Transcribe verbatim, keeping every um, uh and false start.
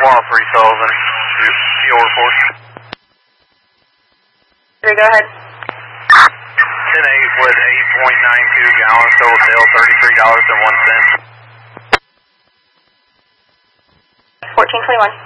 One oh three Sullivan, fuel report. Three, go ahead. ten eight with eight point nine two gallons, total sale thirty-three dollars and one cent. fourteen twenty-one.